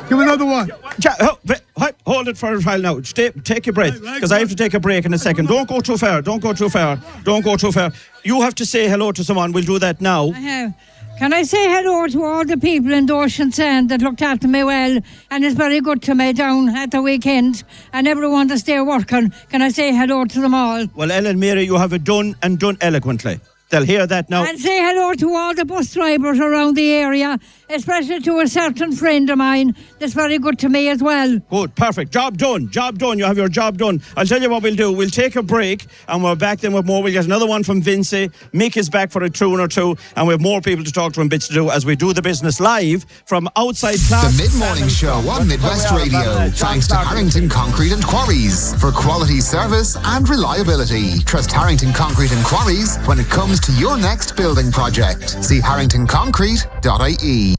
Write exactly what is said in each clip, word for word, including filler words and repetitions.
Give another one. Ja, ho- ve- ho- hold it for a while now. Stay, take a breath, because I have to take a break in a second. Don't go too far. Don't go too far. Don't go too far. You have to say hello to someone. We'll do that now. I have. Can I say hello to all the people in the Ocean Sand that looked after me well and is very good to me down at the weekend, and everyone that's there working? Can I say hello to them all? Well, Ellen, Mary, you have it done and done eloquently. They'll hear that now. And say hello to all the bus drivers around the area, especially to a certain friend of mine that's very good to me as well. Good, perfect. Job done. Job done. You have your job done. I'll tell you what we'll do. We'll take a break and we're back then with more. We'll get another one from Vincy. Mick is back for a tune or two, and we have more people to talk to and bits to do as we do the business live from outside Clark. The Mid-Morning Show on Midwest Radio. Thanks to Harrington Concrete and Quarries for quality service and reliability. Trust Harrington Concrete and Quarries when it comes to your next building project. See harrington concrete dot I E.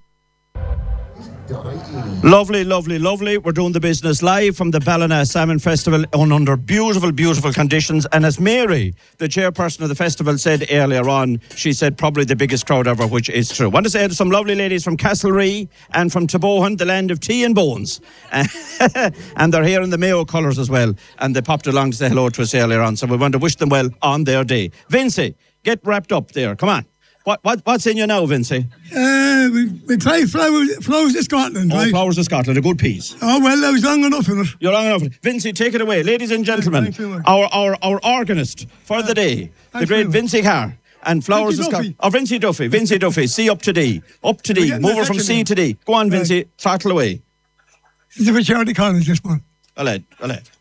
Lovely, lovely, lovely. We're doing the business live from the Ballina Salmon Festival on under beautiful, beautiful conditions. And as Mary, the chairperson of the festival, said earlier on, she said probably the biggest crowd ever, which is true. I want to say to some lovely ladies from Castlerea and from Tabohan, the land of tea and bones. And they're here in the Mayo colours as well. And they popped along to say hello to us earlier on. So we want to wish them well on their day. Vincy, get wrapped up there. Come on. What, what What's in you now, Vincy? Uh, we, we tried flowers, flowers of Scotland, Oh, right? Flowers of Scotland, a good piece. Oh, well, I was long enough in it. You're long enough. Vincy, take it away. Ladies and gentlemen, Thanks very much. our, our, our organist for the day, the thanks great very much. Vincy Carr. And Flowers Vincy of Scotland. Duffy. Oh, Vincy Duffy. Vincy Duffy. C up to D. Up to We're D. getting Move the her from section C in. to D. Go on, Right. Vincy. Throttle away. It's a charity college, this one. A lad. A lad.